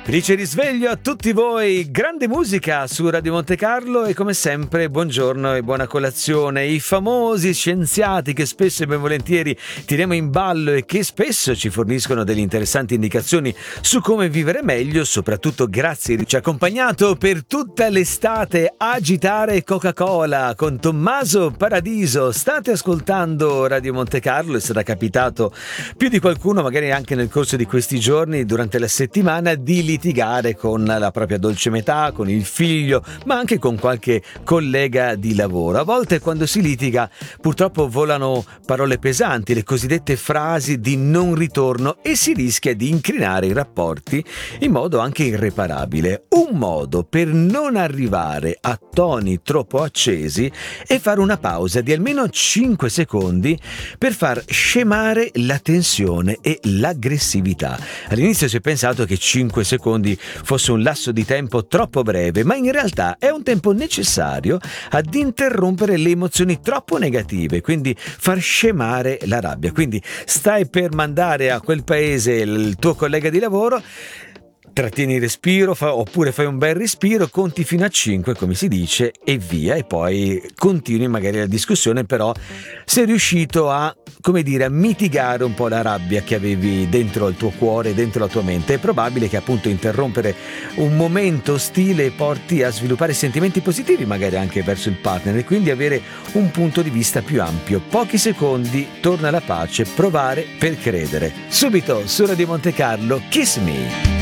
Felice risveglio a tutti voi, grande musica su Radio Monte Carlo e come sempre buongiorno e buona colazione. I famosi scienziati che spesso e ben volentieri tiriamo in ballo e che spesso ci forniscono delle interessanti indicazioni su come vivere meglio, soprattutto grazie ci ha accompagnato per tutta l'estate Agitare Coca-Cola con Tommaso Paradiso. State ascoltando Radio Monte Carlo e sarà capitato più di qualcuno, magari anche nel corso di questi giorni, durante la settimana, di litigare con la propria dolce metà, con il figlio, ma anche con qualche collega di lavoro. A volte quando si litiga purtroppo volano parole pesanti, le cosiddette frasi di non ritorno, e si rischia di incrinare i rapporti in modo anche irreparabile. Un modo per non arrivare a toni troppo accesi è fare una pausa di almeno 5 secondi per far scemare la tensione e l'aggressività. All'inizio si è pensato che 5 secondi fosse un lasso di tempo troppo breve, ma in realtà è un tempo necessario ad interrompere le emozioni troppo negative, quindi far scemare la rabbia. Quindi stai per mandare a quel paese il tuo collega di lavoro, trattieni il respiro, oppure fai un bel respiro, conti fino a 5 come si dice e via, e poi continui magari la discussione, però sei riuscito a, come dire, a mitigare un po' la rabbia che avevi dentro il tuo cuore, dentro la tua mente. È probabile che appunto interrompere un momento ostile porti a sviluppare sentimenti positivi magari anche verso il partner e quindi avere un punto di vista più ampio. Pochi secondi, torna la pace, provare per credere. Subito su Radio Monte Carlo, Kiss Me.